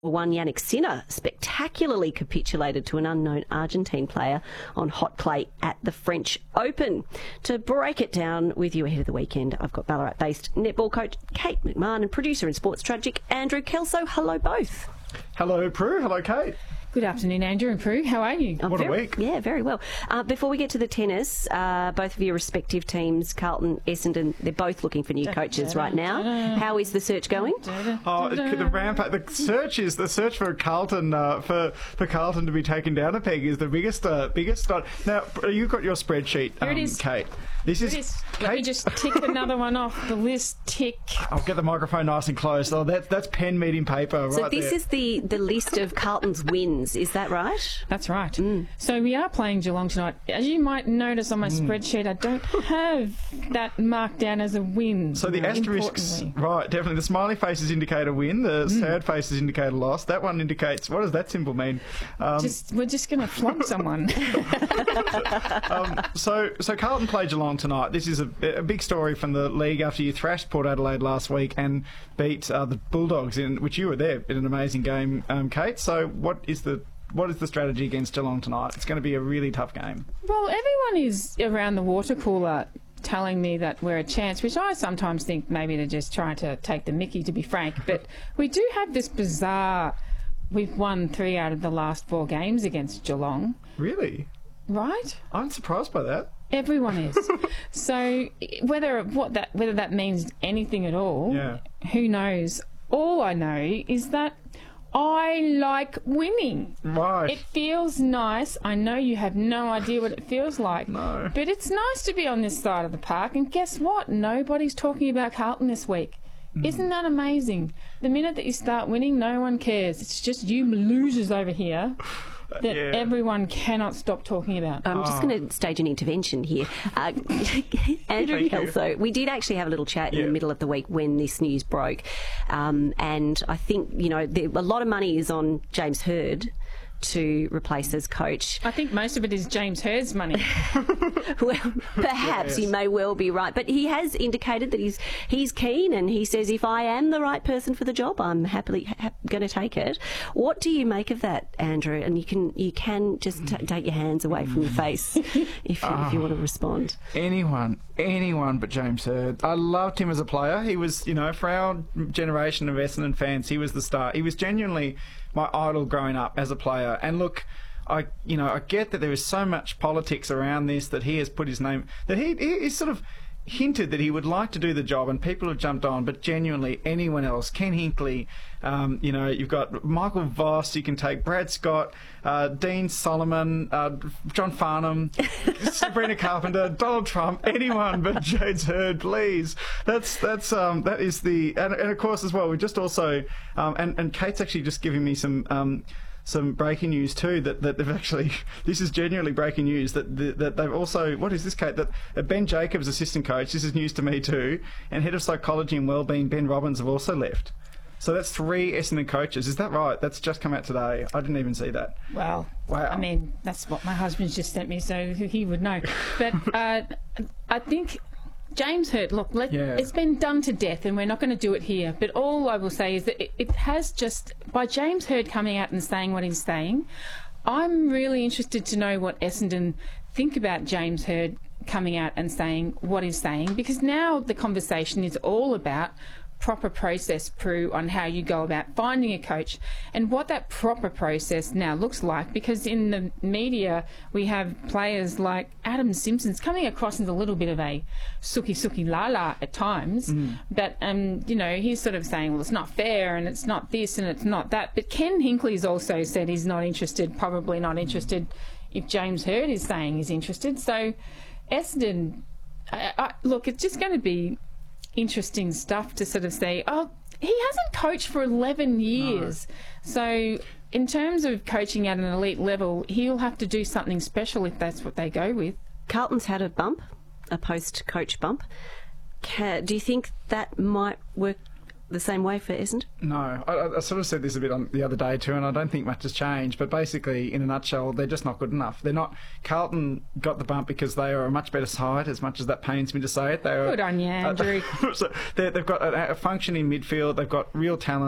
One Yannick Sinner spectacularly capitulated to an unknown Argentine player on hot clay at the French Open. To break it down with you ahead of the weekend, I've got Ballarat-based netball coach Kate McMahon and producer and sports tragic Andrew Kelso. Hello both. Hello Prue, hello Kate. Good afternoon, Andrew and Prue. How are you? What a week. Yeah, very well. Before we get to the tennis, both of your respective teams, Carlton, Essendon, they're both looking for new coaches right now. How is the search going? The search for Carlton for Carlton to be taken down a peg is the biggest. Now you've got your spreadsheet, Here it is. Kate. Let me just tick another one off the list. Tick. I'll get the microphone nice and close. Oh, that's pen meeting paper. So right this there. is the list of Carlton's wins. Is that right? That's right. So we are playing Geelong tonight. As you might notice on my spreadsheet, I don't have that marked down as a win. So the asterisks, right, definitely. The smiley faces indicate a win. The sad faces indicate a loss. That one indicates, what does that symbol mean? We're just going to flog someone. So Carlton play Geelong tonight. This is a big story from the league after you thrashed Port Adelaide last week and beat the Bulldogs, in which you were there in an amazing game, Kate. So what is the strategy against Geelong tonight? It's going to be a really tough game. Well, everyone is around the water cooler telling me that we're a chance, which I sometimes think maybe they're just trying to take the mickey, to be frank. But we do have this bizarre... We've won 3 out of the last 4 games against Geelong. Really? Right? I'm surprised by that. Everyone is. So whether that means anything at all, who knows? All I know is that I like winning. Right. It feels nice. I know you have no idea what it feels like. No. But it's nice to be on this side of the park. And guess what? Nobody's talking about Carlton this week. Isn't that amazing? The minute that you start winning, no one cares. It's just you losers over here that everyone cannot stop talking about. I'm just going to stage an intervention here. Andrew Kelso, we did actually have a little chat in the middle of the week when this news broke. And I think, a lot of money is on James Hird to replace as coach. I think most of it is James Hird's money. Well, perhaps you may well be right, but he has indicated that he's keen, and he says, if I am the right person for the job, I'm happily going to take it. What do you make of that, Andrew? And you can just take your hands away from your face if you want to respond. Anyone but James Hird. I loved him as a player. He was, for our generation of Essendon fans, he was the star. He was genuinely my idol growing up as a player. And look, I get that there is so much politics around this, that he has put his name, that he sort of hinted that he would like to do the job, and people have jumped on. But genuinely, anyone else, Ken Hinkley, you've got Michael Voss, you can take Brad Scott, Dean Solomon, John Farnham, Sabrina Carpenter, Donald Trump, anyone but James Hird, please. That is the, and of course as well, we just also, and Kate's actually just giving me some breaking news too, that they've actually, this is genuinely breaking news, that they've also, what is this, Kate, that Ben Jacobs, assistant coach, this is news to me too, and head of psychology and wellbeing Ben Robbins have also left. So that's 3 Essendon coaches. Is that right? That's just come out today. I didn't even see that. Well, wow. I mean, that's what my husband's just sent me, so he would know. But I think James Hird, look, it's been done to death, and we're not going to do it here. But all I will say is that it has just, by James Hird coming out and saying what he's saying, I'm really interested to know what Essendon think about James Hird coming out and saying what he's saying, because now the conversation is all about proper process, Prue, on how you go about finding a coach and what that proper process now looks like. Because in the media we have players like Adam Simpson's coming across as a little bit of a suki la at times, but he's sort of saying, well, it's not fair and it's not this and it's not that. But Ken Hinkley's also said he's not interested, probably not interested if James Hird is saying he's interested. So Essendon, look, it's just going to be interesting stuff to sort of say, he hasn't coached for 11 years. No. So in terms of coaching at an elite level, he'll have to do something special if that's what they go with. Carlton's had a bump, a post-coach bump. Do you think that might work the same way for Essendon? No. I sort of said this a bit on the other day too, and I don't think much has changed. But basically, in a nutshell, they're just not good enough. They're not. Carlton got the bump because they are a much better side, as much as that pains me to say it. They are, good on you, Andrew. So they've got a functioning midfield. They've got real talent.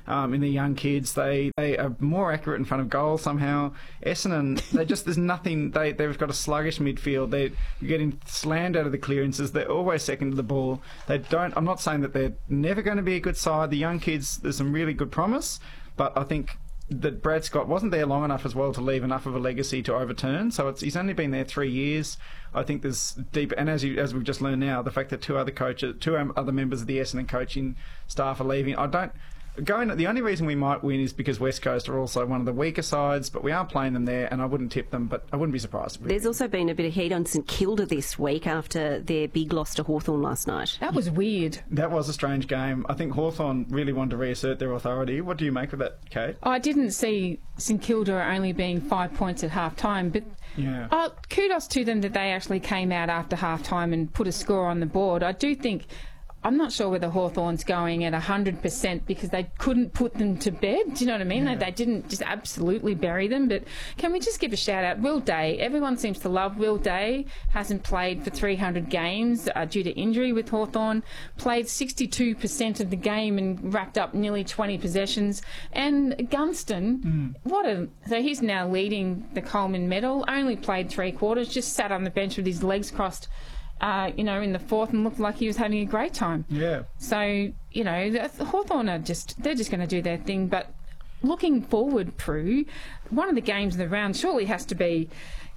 in the young kids. They are more accurate in front of goal somehow. Essendon, there's nothing. They've got a sluggish midfield. They're getting slammed out of the clearances. They're always second to the ball. I'm not saying that they're never going to be a good side. The young kids, there's some really good promise, but I think that Brad Scott wasn't there long enough as well to leave enough of a legacy to overturn. So he's only been there 3 years. I think there's deep, and as we've just learned now, the fact that two other members of the Essendon coaching staff are leaving. The only reason we might win is because West Coast are also one of the weaker sides, but we are playing them there, and I wouldn't tip them, but I wouldn't be surprised. There's also been a bit of heat on St Kilda this week after their big loss to Hawthorn last night. That was weird. That was a strange game. I think Hawthorn really wanted to reassert their authority. What do you make of that, Kate? I didn't see St Kilda only being 5 points at half-time, but kudos to them that they actually came out after half-time and put a score on the board. I do think... I'm not sure whether Hawthorn's going at 100% because they couldn't put them to bed. Do you know what I mean? Yeah. They didn't just absolutely bury them. But can we just give a shout out? Will Day. Everyone seems to love Will Day. Hasn't played for 300 games due to injury with Hawthorn. Played 62% of the game and wrapped up nearly 20 possessions. And Gunston, so he's now leading the Coleman medal. Only played 3 quarters. Just sat on the bench with his legs crossed. In the fourth and looked like he was having a great time. Yeah. So, Hawthorn they're just going to do their thing. But looking forward, Prue, one of the games of the round surely has to be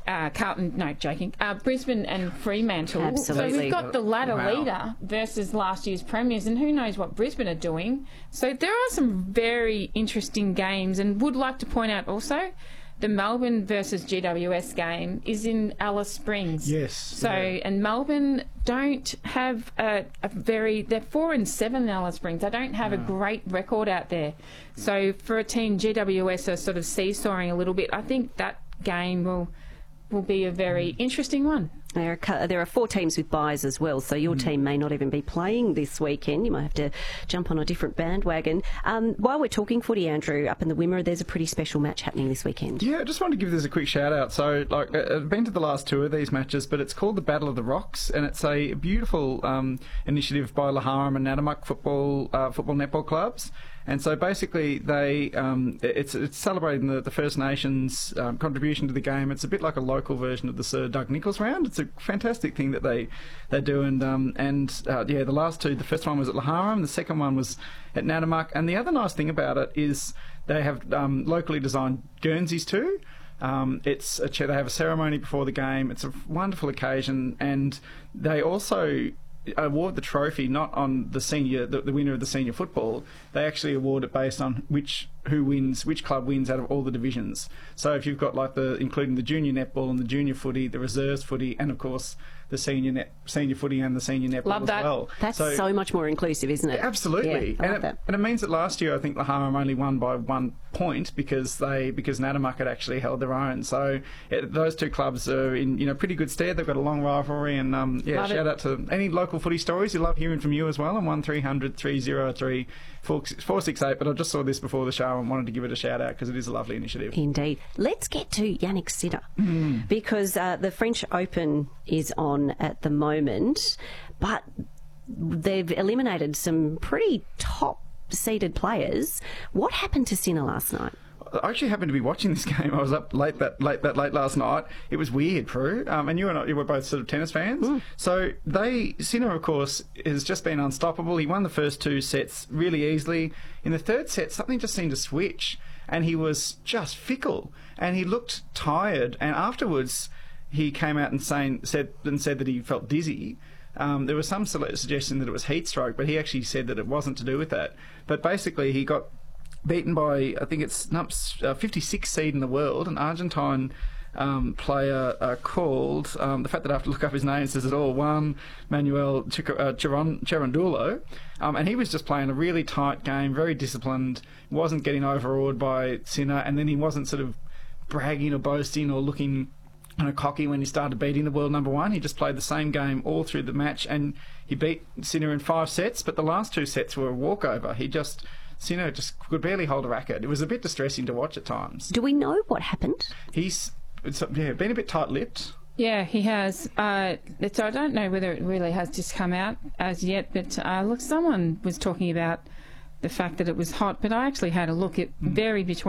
Brisbane and Fremantle. Absolutely. So we've got the ladder leader versus last year's premiers, and who knows what Brisbane are doing. So there are some very interesting games, and would like to point out also, the Melbourne versus GWS game is in Alice Springs. Yes. So, and Melbourne don't have they're 4-7 in Alice Springs. They don't have a great record out there. So for a team, GWS are sort of seesawing a little bit. I think that game will be a very interesting one. There are 4 teams with byes as well, so your team may not even be playing this weekend. You might have to jump on a different bandwagon. While we're talking footy, Andrew, up in the Wimmera, there's a pretty special match happening this weekend. Yeah, I just wanted to give this a quick shout out. So, I've been to the last 2 of these matches, but it's called the Battle of the Rocks, and it's a beautiful initiative by Laharam and Nanamuck football netball clubs. And so basically, it's celebrating the First Nations contribution to the game. It's a bit like a local version of the Sir Doug Nicholls round. It's a fantastic thing that they do. And the last 2, the first one was at Laharam, the second one was at Nanamuck. And the other nice thing about it is they have locally designed Guernseys too. They have a ceremony before the game. It's a wonderful occasion, and they also award the trophy not on the winner of the senior football. They actually award it based on which club wins out of all the divisions. So if you've got including the junior netball and the junior footy, the reserves footy, and of course the senior footy and the senior netball as well. That's so much more inclusive, isn't it? Absolutely. Yeah, and it means that last year I think Laharam only won by 1 point because Nanamuck had actually held their own. So those 2 clubs are in pretty good stead. They've got a long rivalry, and shout out to any local footy stories. We love hearing from you as well on 1300 303 468. But I just saw this before the show and wanted to give it a shout out because it is a lovely initiative. Indeed. Let's get to Yannick Sinner because the French Open is on at the moment, but they've eliminated some pretty top-seeded players. What happened to Sinner last night? I actually happened to be watching this game. I was up late last night. It was weird, Prue. And you were both sort of tennis fans. So Sinner, of course, has just been unstoppable. He won the first 2 sets really easily. In the third set, something just seemed to switch, and he was just fickle, and he looked tired. And afterwards, he came out and said that he felt dizzy. There was some suggestion that it was heat stroke, but he actually said that it wasn't to do with that. But basically, he got beaten by, I think it's 56th seed in the world, an Argentine player called, the fact that I have to look up his name says it all, Juan Manuel Cherundolo. And he was just playing a really tight game, very disciplined, wasn't getting overawed by Sinner, and then he wasn't sort of bragging or boasting or looking cocky when he started beating the world number 1. He just played the same game all through the match, and he beat Sinner in 5 sets, but the last 2 sets were a walkover. Sinner just could barely hold a racket. It was a bit distressing to watch at times. Do we know what happened? He's been a bit tight-lipped. Yeah, he has. So I don't know whether it really has just come out as yet, but look, someone was talking about the fact that it was hot, but I actually had a look. It varied between